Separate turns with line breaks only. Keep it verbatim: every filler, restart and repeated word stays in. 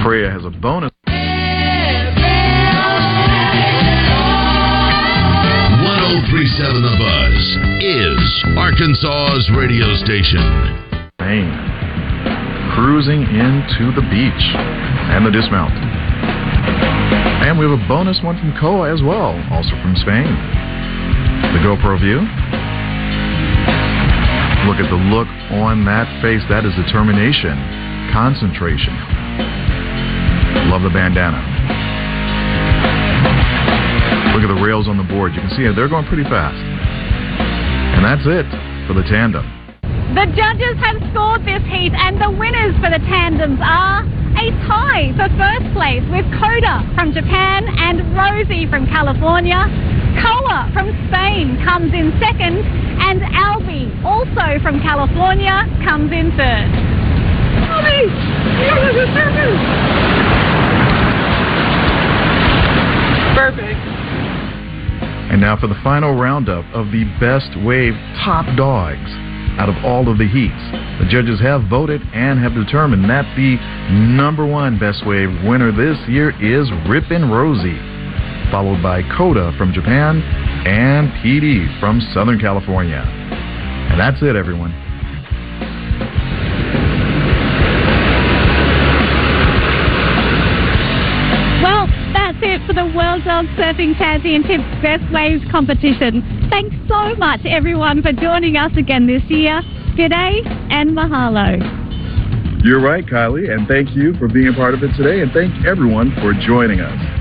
Freya has a bonus.
one oh three point seven The Buzz is Arkansas's radio station.
Spain. Cruising into the beach and the dismount. And we have a bonus one from K O A as well, also from Spain. The GoPro view. Look at the look on that face. That is determination, concentration. Love the bandana. Look at the rails on the board. You can see it. They're going pretty fast. And that's it for the tandem.
The judges have scored this heat, and the winners for the tandems are a tie for first place with Coda from Japan and Rosie from California. K O A from Spain comes in second, and Albie, also from California, comes in third. Albie, you're the second. Perfect.
And now for the final roundup of the best wave top dogs out of all of the heats. The judges have voted and have determined that the number one best wave winner this year is Rippin' Rosie, followed by Coda from Japan and P D from Southern California. And that's it, everyone.
Well, that's it for the World Dog Surfing Championships Best Waves competition. Thanks so much, everyone, for joining us again this year. G'day and mahalo.
You're right, Kylie, and thank you for being a part of it today, and thank everyone for joining us.